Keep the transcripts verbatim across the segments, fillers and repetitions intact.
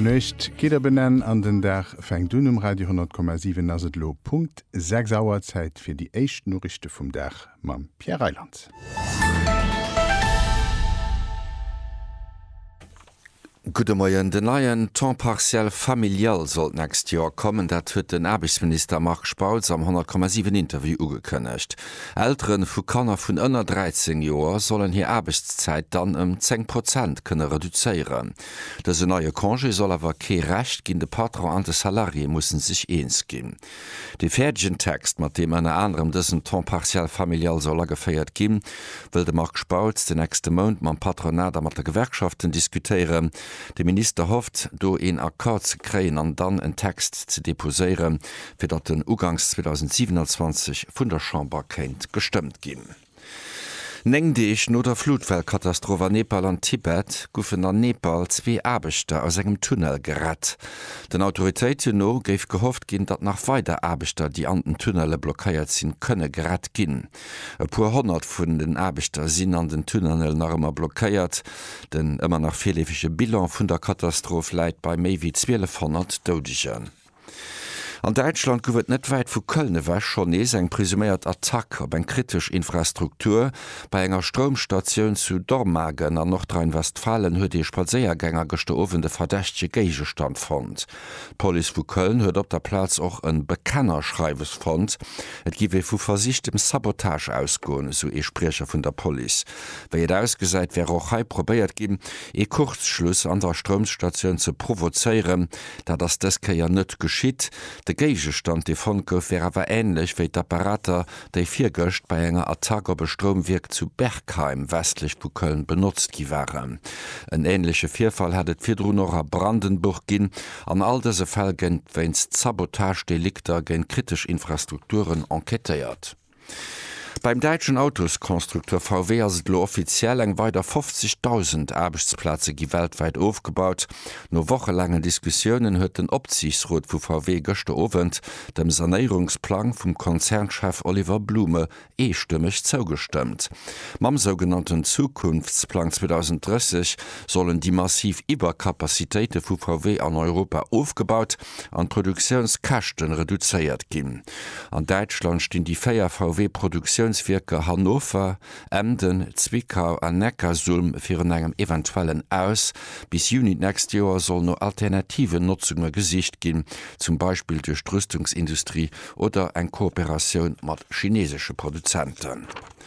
Nicht geht er benennen an den Dach fängt du um Radio hundert Komma sieben Nasetlo Punkt sechs Auer Zeit für die echt Nachrichten vom Dach mam Pierre Reiland. Gute Morgen. Den neuen temps partiel familial soll nächstes Jahr kommen. Dat huet den Arbeitsminister Marc Spauz am hundert Komma sieben Interview ugekönnecht. Eltern vu Kanner vun ënner dreizehn Joer sollen hier Arbeitszeit dann um zehn Prozent könne reduzieren. Dese neue Congé soll awer ke recht gin de Patron an de Salarie mussssen sich eens gin. De fertigen Text, mat dem an anderem dessen temps partiel familial soll gefeiert gin, will de Marc Spauz den nächste Monat man Patronat mat der Gewerkschaften diskutieren. De Minister hofft, do en Akkord ze kreien an dann en Text ze deposéieren, fir dat den Ugangs zwanzig siebenundzwanzig vun der Chamber kennt gestimmt gin. Neng deich no der Flutwellkatastrophe an Nepal an Tibet goufen an Nepal zwee Aarbechter aus engem Tunnel gerett. Den Autoritéiten no géif gehofft ginn, dat nach weiter Aarbechter die an den Tunnelle blockéiert sinn kënne gerett ginn. E puer hundert vun den Aarbechter sinn an den Tunnel nachëmmer blockéiert, den ëmmer nach vielefige Bilan vun der Katastrophe läit bei méi wie zwölfhundert Dodigen. An Deutschland gowet net weit vu Kölne wäch schon ees eng presuméiert Attack op eng kritisch Infrastruktur bei enger Stromstationun zu Dormagen an Nordrhein-Westfalen huet die Spazéiergänger gestoofende verdächtche Geigestand fand. Poli vu Köln huet op der Platz och een Bekennerschreiwes fand. Et giwe vu versichtem Sabotage ausgoen, so e Sprecher vun der Poli. Wéi et ausgesäit wär och hei probéiert gin, e Kurzschluss an der Stromstation zu provozeieren, da das deskeier net geschitt. De Geigestand de von gouf wär awer ähnlich wéi d'Apparater déi fir Göcht bei enger Attack op Stromwirk zu Bergheim westlich vu Köln benutzt gi waren. En ähnliche Vierfall hatt firdro noch a Brandenburg ginn, an all dese Fäll gent wennst Sabotagedelikter gen kritisch Infrastrukturen enquetéiert. Beim deutschen Autoskonstrukteur V W ist offiziell eng weiter fünfzigtausend Arbeitsplätze gi weltweit aufgebaut. No wochelange Diskussionen huet den Opsichtsrat vu V W gëchte Abend dem Sanierungsplan vum Konzernchef Oliver Blume einstimmig zugestimmt. Mam sogenannten Zukunftsplan zwanzig dreißig sollen die massiv Überkapazitäten vu V W an Europa aufgebaut an Produktionskasten reduziert gin. An Deutschland stehen die vier V W-Produktions Wirke Hannover, Emden, Zwickau an Neckarsulm fir engem eventuellen aus. Bis Juni nächst Jahr soll no alternative Nutzungen gesicht gin, zum Beispiel durch Rüstungsindustrie oder eng Kooperation mat chinesische Produzenten.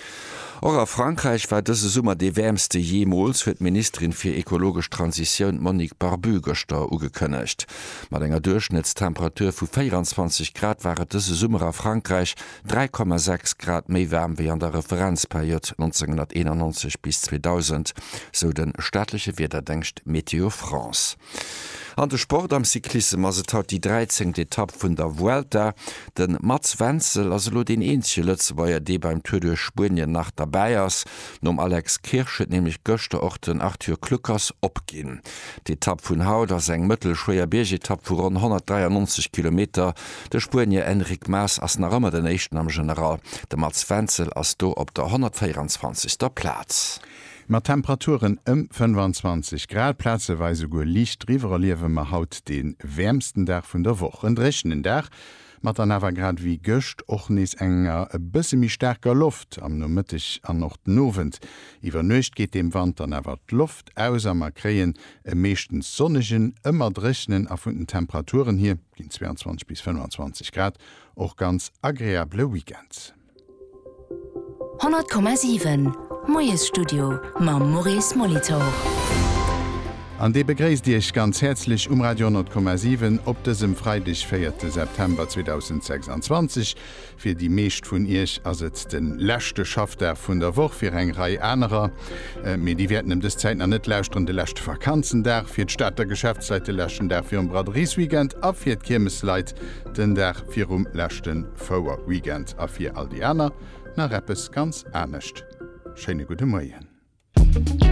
Auch a Frankreich war dëse Summer de wärmste jemals fir d'Ministerin fir ekologisch Transition Monique Barbu gester ugekënnecht. Mat enger Durchschnittstemperatur vu vierundzwanzig Grad war dëse Summer a Frankreich drei Komma sechs Grad méi wärm wie an der Referenzperiode neunzehnhunderteinundneunzig bis zweitausend, so den staatliche Wetterdenkst Meteo France. An de Sport am Cyklisme as haut die dreizehnte Etappe vun der Vuelta, den Mats Wenzel as lo den ensche Lëtzebauier dee beim Tour de Spurien nach dabei ass, nom Alex Kirschet nämlich Göchte och den Arthur Klückers opgin. D'Etappe vun Haut ass eng mëttelschwéier Bergetappe vu rund hundertdreiundneunzig Kilometer, de Spurier Enric Mas ass nach ëmmer den Echten am General, de Mats Wenzel ass do op der hundertvierundzwanzigster Platz. Ma Temperaturen ëm fünfundzwanzig Grad Plazeweise go Licht riwer liewe ma haut den wärmsten Dach vun der Woche. En rechnen Dach mat an awer grad wie Göcht och nees enger e bësse mi stärker Luft am no mëttech an noch nowend. Iwer nøcht geht dem Wand an awer Luft ausammer kreien e meeschtens sonnegen ëmmer drechnen a vun den Temperaturen hier ginn zweiundzwanzig bis fünfundzwanzig Grad och ganz agréable Weekends. hundert Komma sieben Moes Studio ma Maurice Molitor. An de begréist Dich ganz herzlich um Radio hundert Komma sieben op desem Freitag vierten September zweitausendsechsundzwanzig fir die meescht vun Ich as et den lächte Schafter vun der Woche fir eng Rei Änerer. Äh, mir die werden des Zeit an net lächt und de lächte Vakanzen der fir d Stadt der Geschäftsleite lächen der fir um Braderiesweekend a fir d Kirmesleit den der fir um lächten Fower Weekend a fir all die Äner na Rappes ganz ernstnecht. Schöne gute Morgen.